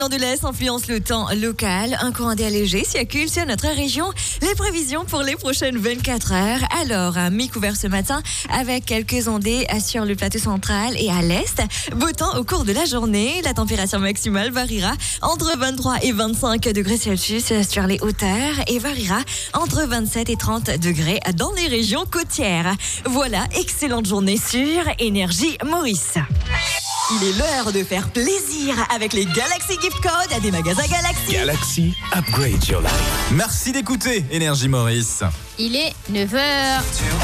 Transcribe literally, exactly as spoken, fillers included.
De l'Est influence le temps local. Un courant d'air léger circule sur notre région. Les prévisions pour les prochaines vingt-quatre heures. Alors, à mi-couvert ce matin, avec quelques ondées sur le plateau central et à l'Est. Beau temps au cours de la journée. La température maximale variera entre vingt-trois et vingt-cinq degrés Celsius sur les hauteurs et variera entre vingt-sept et trente degrés dans les régions côtières. Voilà, excellente journée sur Énergie Maurice. Il est l'heure de faire plaisir avec les Galaxy Gift Codes des magasins Galaxy. Galaxy, upgrade your life. Merci d'écouter Énergie Maurice. Il est neuf heures.